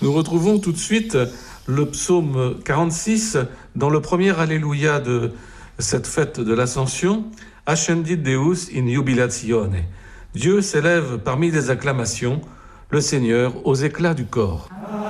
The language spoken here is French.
Nous retrouvons tout de suite le psaume 46 dans le premier Alléluia de cette fête de l'Ascension. Ascendit Deus in jubilatione. Dieu s'élève parmi les acclamations, le Seigneur aux éclats du corps.